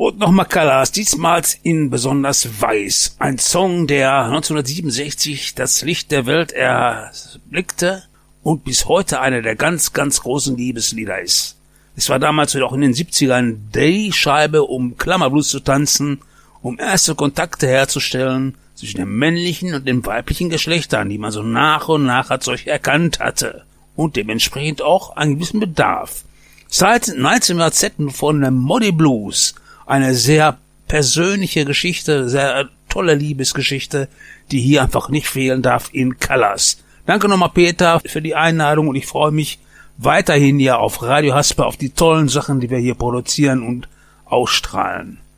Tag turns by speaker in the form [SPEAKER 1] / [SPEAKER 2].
[SPEAKER 1] Und nochmal Colors, diesmal in besonders weiß. Ein Song, der 1967 das Licht der Welt erblickte und bis heute einer der ganz, ganz großen Liebeslieder ist. Es war damals auch in den 70ern die Scheibe, um Klammerblues zu tanzen, um erste Kontakte herzustellen zwischen dem männlichen und dem weiblichen Geschlechtern, die man so nach und nach als solch erkannt hatte. Und dementsprechend auch einen gewissen Bedarf. Seit 1900 von dem Moody Blues, eine sehr persönliche Geschichte, sehr tolle Liebesgeschichte, die hier einfach nicht fehlen darf in Colors. Danke nochmal, Peter, für die Einladung und ich freue mich weiterhin hier auf Radio Hasper auf die tollen Sachen, die wir hier produzieren und ausstrahlen.